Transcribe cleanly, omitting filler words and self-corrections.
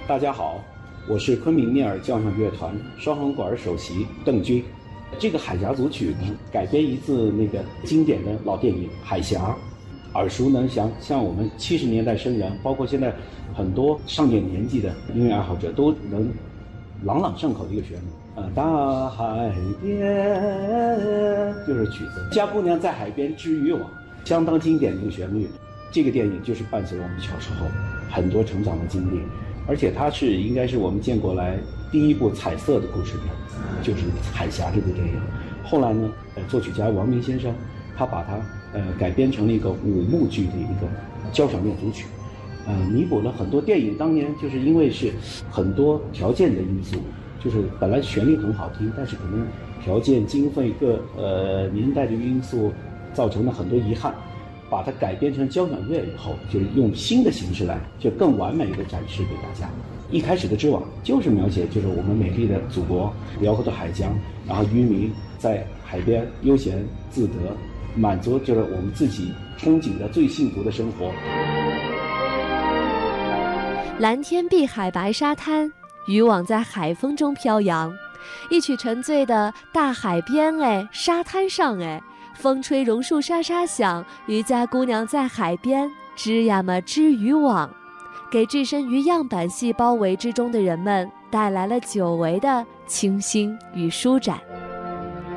大家好，我是昆明聂耳交响乐团双簧管首席邓军。这个海峡组曲呢，改编自那个经典的老电影《海峡》，耳熟能详。像我们70年代生人，包括现在很多上点年纪的音乐爱好者，都能朗朗上口的一个旋律。大海边就是曲子，家姑娘在海边织渔网，相当经典的一个旋律。这个电影就是伴随了我们小时候很多成长的经历，而且它是应该是我们建国来第一部彩色的故事片，就是《海峡》这部电影。后来呢，作曲家王明先生他把它改编成了一个5幕剧的一个交响乐组曲，弥补了很多电影当年就是因为是很多条件的因素，就是本来旋律很好听，但是可能条件、经费各年代的因素造成了很多遗憾。把它改编成交响乐以后，就是用新的形式来，就更完美的展示给大家。一开始的织网就是描写就是我们美丽的祖国，辽阔的海疆，然后渔民在海边悠闲自得，满足就是我们自己憧憬的最幸福的生活。 蓝天碧海白沙滩，渔网在海风中飘扬，一曲沉醉的大海边哎，沙滩上哎。风吹榕树沙沙响，渔家姑娘在海边织呀么织渔网，给置身于样板戏包围之中的人们带来了久违的清新与舒展。